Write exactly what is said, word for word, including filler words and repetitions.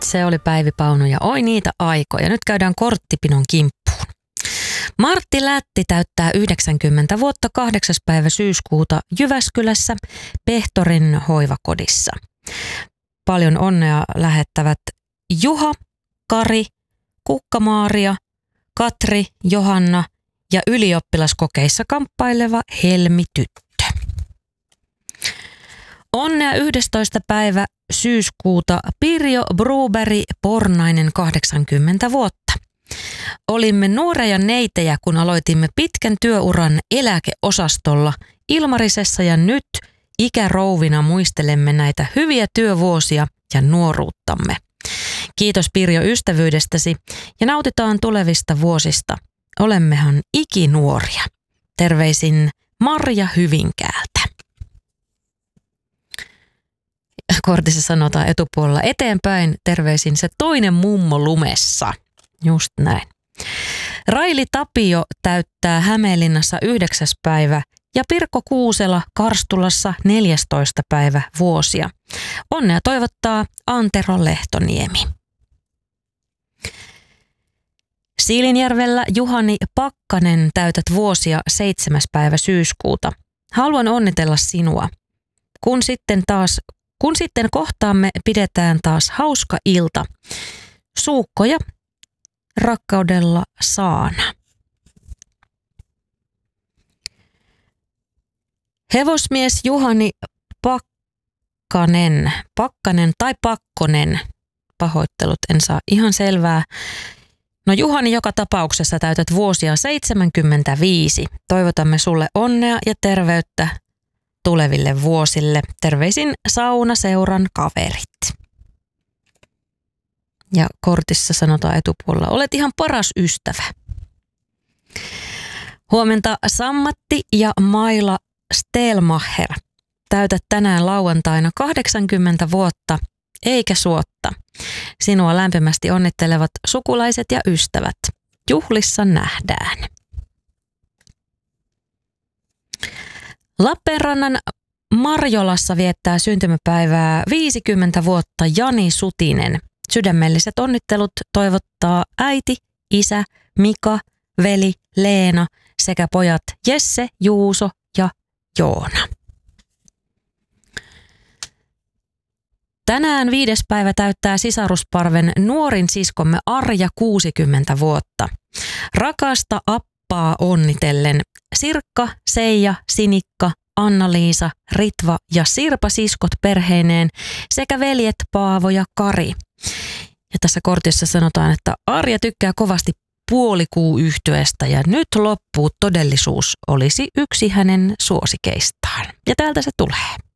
Se oli Päivi Pauno ja oi niitä aikoja. Nyt käydään korttipinon kimppuun. Martti Lätti täyttää yhdeksänkymmentä vuotta kahdeksas päivä syyskuuta Jyväskylässä Pehtorin hoivakodissa. Paljon onnea lähettävät Juha, Kari, Kukka-Maaria, Katri, Johanna ja ylioppilaskokeissa kamppaileva Helmi-tyttö. Onnea yhdestoista päivä syyskuuta Pirjo Bruberg Pornainen kahdeksankymmentä vuotta. Olimme nuoreja neitejä, kun aloitimme pitkän työuran eläkeosastolla Ilmarisessa ja nyt ikärouvina muistelemme näitä hyviä työvuosia ja nuoruuttamme. Kiitos Pirjo ystävyydestäsi ja nautitaan tulevista vuosista. Olemmehan ikinuoria. Terveisin Marja Hyvinkäältä. Kortissa sanotaan etupuolella eteenpäin. Terveisin se toinen mummo lumessa. Just näin. Raili Tapio täyttää Hämeenlinnassa yhdeksäs päivä ja Pirkko Kuusela Karstulassa neljästoista päivä vuosia. Onnea toivottaa Antero Lehtoniemi. Siilinjärvellä Juhani Pakkanen täytät vuosia seitsemäs päivä syyskuuta. Haluan onnitella sinua. Kun sitten taas, kun sitten kohtaamme, pidetään taas hauska ilta. Suukkoja rakkaudella Saana. Hevosmies Juhani Pakkanen, Pakkanen tai Pakkonen, pahoittelut, en saa ihan selvää. No Juhani, joka tapauksessa täytät vuosia seitsemänkymmentäviisi. Toivotamme sulle onnea ja terveyttä tuleville vuosille. Terveisin saunaseuran kaverit. Ja kortissa sanotaan etupuolella, olet ihan paras ystävä. Huomenta Sammatti ja Maila Stelmacher. Täytät tänään lauantaina kahdeksankymmentä vuotta, eikä suotta. Sinua lämpimästi onnittelevat sukulaiset ja ystävät. Juhlissa nähdään. Lappeenrannan Marjolassa viettää syntymäpäivää viisikymmentä vuotta Jani Sutinen. Sydämelliset onnittelut toivottaa äiti, isä, Mika, veli, Leena sekä pojat Jesse, Juuso ja Joona. Tänään viides päivä täyttää sisarusparven nuorin siskomme Arja kuusikymmentä vuotta. Rakasta appaa onnitellen Sirkka, Seija, Sinikka, Anna-Liisa, Ritva ja Sirpa siskot perheineen sekä veljet Paavo ja Kari. Ja tässä kortissa sanotaan, että Arja tykkää kovasti puolikuuyhtyeestä ja nyt loppuu todellisuus olisi yksi hänen suosikeistaan. Ja täältä se tulee.